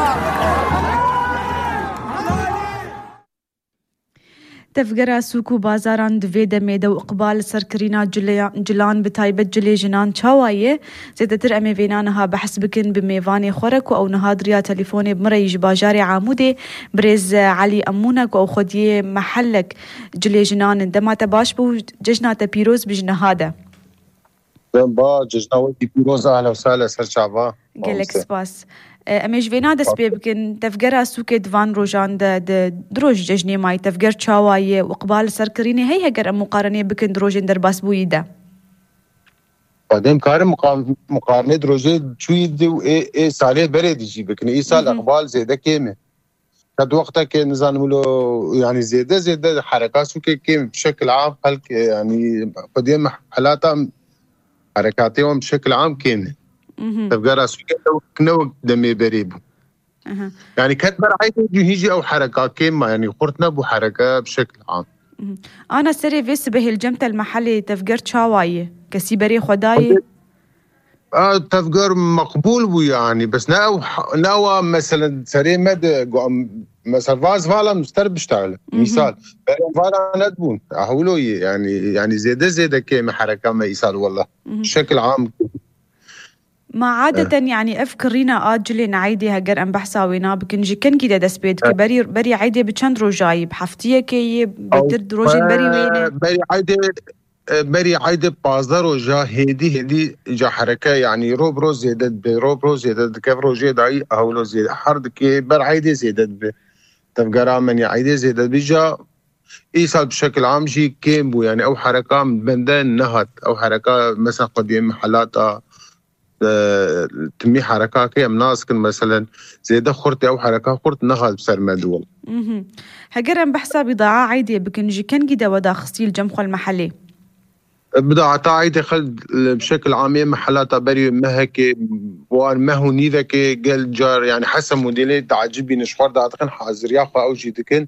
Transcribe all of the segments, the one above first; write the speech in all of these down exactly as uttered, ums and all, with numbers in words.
تفجر سوق و بازاران دوی دمید و اقبال سرکرینا جلان بتایبت جلی جنان چاوایه زیادتر امی وینانها بحث بکن بمیوان خورک و او نهادریا تليفوني بمريج باجاري عامودي برز علي امونك او خديه محلك جلی جنان دما تباش بو ججنات پیروز بجنهاده با ججناوتي پیروز اهلا وسهلا سر شعبا گلک سپاس امیش وینا دست پی بکن تفجر سوق دوان روجان د دروج ججنی مای تفجر چاوایه و اقبال سرکرینی هی هگر مقارنه بکن دروجن در باس بویده بعدين كار مقارنه دروجه چوي دو اي اي ساله بري دي بكن اي سال اقبال زياده كيمه قد وقتها كان نظام له يعني زياده زياده حركات سوق كيم بشكل عام خلق يعني قديم حالاتها حركاتهم بشكل عام كيمه تبقى راسك كنو دمي بريبو أه. يعني كتبر عايز يجي او حركه كيما يعني قرتنا بو حركه بشكل عام أه. انا سري فيس به الجمت المحلي تفجر شاوايه كسي بري خداي اه تفجر مقبول بو يعني بس ناو ناو مثلا سري مد مثلا فاز فالا مستر بيشتغل مثال فالا ندبون اهولو يعني يعني زياده زياده كيما حركه ما يسال والله بشكل عام ما عادة أه. يعني أفكرينا آجلي نعيدي هجر أم بحساوينا بكنجي كن كده دسبيت أه. بري بري عيدي بچند روجاي بحفتية كي بتر روجين بري وينه بري عيدي بري عيدي بازار روجا هدي هدي جا حركة يعني روب روز زيادت بروب روز زيادت كيف روجي داي أهولو زيادت حرد كي بر عيدي زيادت ب تفقرا من عيدي زيادت بيجا إيصال بشكل عام جي كيمبو يعني أو حركة من بندان نهت أو حركة مثلا قديم محلاتها تمي حركة كي مناسك مثلا زيادة خرطي أو حركة خرط نهال بسر مدول اها هجرم بحساب بضاعة عادية بكنجي كان جدا ودا خصي الجمخ المحلي بضاعة عادية خل بشكل عام محلات بري مهكي وان مهو نيذا كي قال جار يعني حسب موديلي تعجبي نشوار دا أتقن حاضر ياخو أو جي تكن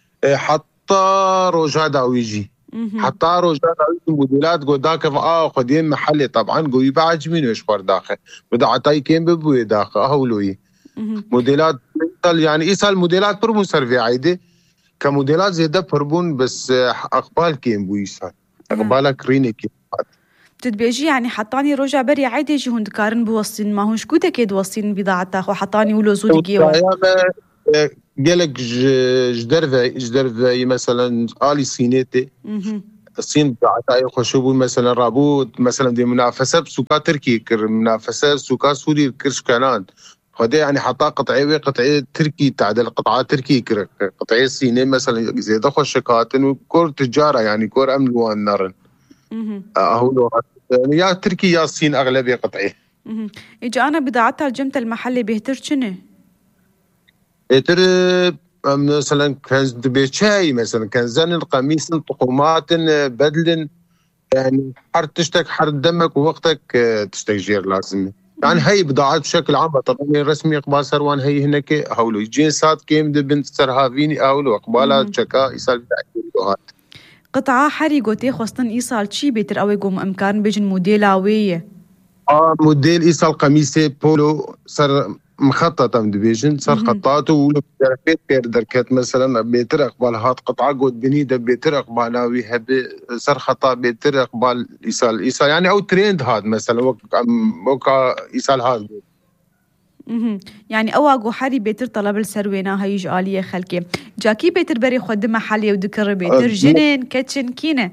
حتى روجادا أو يجي حتى روجادا موديلات قداك اه قديم محلي طبعا قوي بعجمين وشوار داخل بضاعتاي كين ببوي داخل اهولوي موديلات يعني ايسا الموديلات بربون سرفي عايده كموديلات زياده بربون بس اقبال كين بو ايسا اقبالها كريني كين تتبيجي يعني حطاني رجع بري عايده يجي هون دكارن بوصين ما هون شكوته كيد وصين بضاعتها وحطاني ولو زود جيوه قالك جدرفي جدرفي مثلا آلي صينيتي الصين بتاعتها خشوبو مثلا رابوت مثلا دي منافسه بسوقا تركي كر منافسه سوقا سوري كرش كانان هذا يعني حطا قطعيه قطعيه تركي تعدل قطعه تركي كر قطعيه صينيه مثلا زياده خشكات وكور تجاره يعني كور امن والنار اهو يعني يا تركي يا الصين اغلبيه قطعيه اجى انا بضاعتها الجمت المحلي بيهتر شنو يتر مثلا كان بشاي مثلا كان زن القميص طقومات بدل يعني حر تشتك حر دمك ووقتك تستجير لازم يعني هي بضاعات بشكل عام طبعا رسمي اقبال سروان هي هناك هولو جنسات كيم بنت سرهافيني هولو اقبالات شكا يسال هات قطعه حريقوتي خاصه ايصال شي بيتر او يقوم امكان بيجن موديلاويه اه موديل ايصال قميصي بولو سر مخططة من ديفيجن صار خطاته ولو بيت بير دركات مثلا بيتر اقبال هات قطعه قد بنيده بيتر اقبالاوي هبي صار خطا بيتر اقبال ايصال ايصال يعني او ترند هاد مثلا وكا ايصال هاد يعني اواقو حري بيتر طلب السروينا هيج آلية خلكي جاكي بيتر بري خد محلي ودكر بيتر جنن كتشن كينه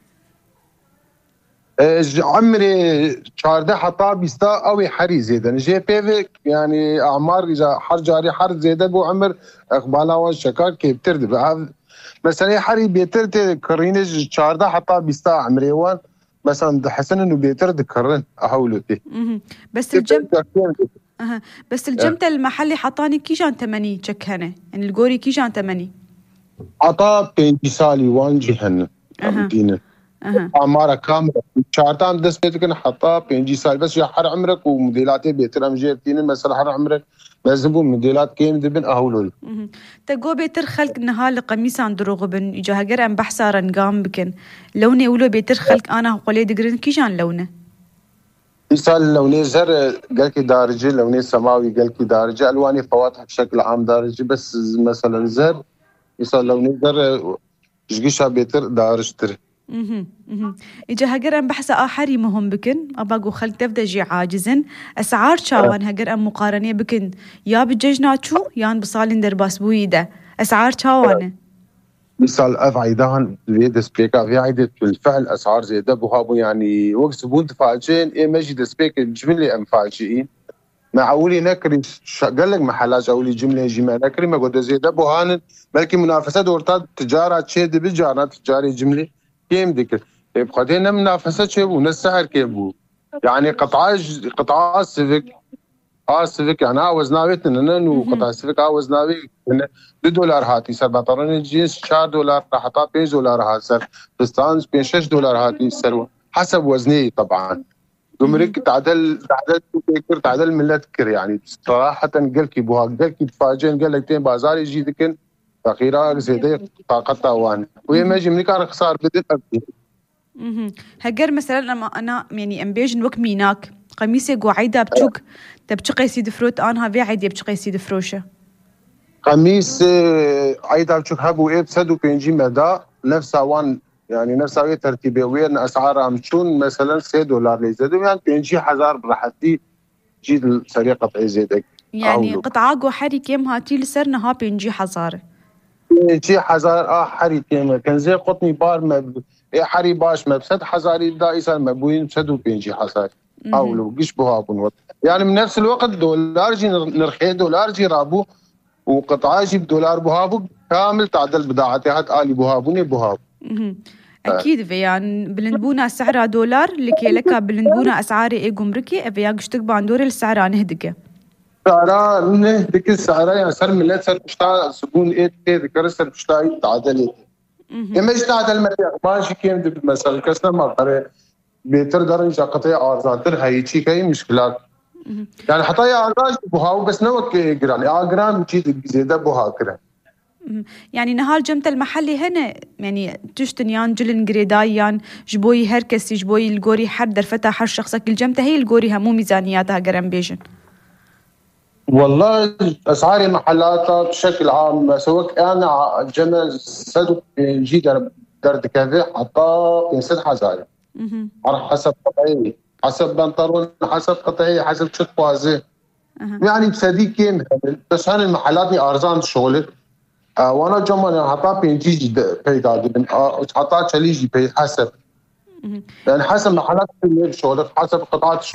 عمري شارده حطا بيستا أوي حري زيدا جي بيفك يعني أعمار إذا حر جاري حر زيدا بو عمر إقبالا والشكار كيف ترد مثلا حري بيتر كرينج شارده حطا بيستا عمري وان مثلا حسن إنه بيتر ذكرن أحولته بس الجم أه. بس الجمت أه. المحلي حطاني كيجان تمني شكهنه يعني الجوري كيجان تمني حطا بينتي سالي وان جهنم أه. أه. أعمارها كاملة شارتان دس بيتكن حطا بينجي سال بس يا حر عمرك وموديلاتي بيتر أم جيبتين مثلا حر عمرك لازم موديلات كيم دبن أهولول. تجو بيتر خلق نهال قميص عند رغبن إجا هجر أم بحثا رنقام بكن لوني ولو بيتر خلق أنا قولي دقرن كيجان لونه. مثال لوني زر قالك دارجة، لوني سماوي قالك دارجة، ألواني فواتح بشكل عام دارجة، بس مثلا زر مثال لوني زر جيشا بيتر دارجتر. اها اها اجا هجر ام بحث آخري مهم بكن اباقو خلق تفدا جي عاجزن اسعار شاوان هجر ام مقارنة بكن يا بججناتشو يان بصالين درباس بويدة اسعار شاوانه مثال اف عيدان الفيد سبيكا في عيدة بالفعل اسعار زيادة بوهابو يعني وقت زبون تفاجئين ايه مجد سبيكا جملة ام فاجئين مع اولي نكري قال لك محلات اولي جملة جملة نكري ما قد زيادة بوهان بلكي منافسة دورتات تجارة تشيد بجارة تجاري جملة كيم ذكر بقدينا منافسة شيء ونسعر كيبو يعني قطعاج قطعات سيفيك اه سيفيك يعني اه وزناويت نن وقطع سيفيك اه وزناوي دو دولار هاتي سر بطرون الجينز چهار دولار راح حطها خمسة دولار هات سر فستانز خمسة دولار هاتي سر حسب وزني طبعا جمرك تعدل تعدل تذكر تعدل ملت كر يعني صراحة قلكي بوها قلكي تفاجئن قال لك تين بازار يجي ذكن فخيرا زيدة طاقتها وان وهي ما يجي من كان خسار بدت اها هجر مثلا لما انا يعني امبيجن وك ميناك قميصي قو عيدا بتشوك تبتشقي سيد فروت انها في عيدي بتشقي سيد فروشه قميص عيدا بتشوك هبو ايه بسدو بينجي مدى نفسها وان يعني نفسها ويه ترتيبه وين اسعارها مشون مثلا سي دولار ليزدو يعني بينجي حزار براحتي جيد سريع قطعي زيدك يعني قطعة قو حري كيم هاتي لسرنا ها بينجي حزاره بينجي حزار اه حري كيم كان زي قطني بار ما ايه حري باش ما بسد حزاري دائسا مبوين بسدو بينجي حزار اولو قش بوها بنوت يعني من نفس الوقت دولار جي نرخي دولار جي رابو وقطعة جيب دولار بوهابو كامل تعدل بضاعتي هات آلي بوهابوني بوهاب أكيد فيان بلندبونا سعرها دولار لكي لك بلندبونا أسعاري إيه جمركي أفيا قشتك باندوري السعرها نهدقة سعرها نهدقة سعرها يعني سر ملات سر بشتا سبون إيه تي ذكر سر بشتا تعدل إما إيش تعدل مريق ماشي كيم دي مثلا كسنا ما قرأ بيتر درجة قطعي آرزاتر هاي شي كاي مشكلات يعني حتى يا أرزاج بوهاو بس نوك إجران أجران جيد زيادة بوها كرا يعني نهار جمت المحلي هنا يعني تشتنيان جلن جريدايان جبوي هركسي جبوي الجوري حر درفتها حر شخصك الجمتة هي الجوري همو ميزانياتها قرن بيجن والله أسعار محلاتها بشكل عام سواء أنا جمل صدق جي در درد كذا حتى ينسد حزاري على حسب قطعي حسب بنطلون حسب قطعي حسب شت بازي يعني بصديق كيم بس هان المحلات أرزان شغلت آه وانا جمعنا حتى بينجي بيدا حتى تشليجي بي حسب يعني حسب محلات الشغل حسب قطعات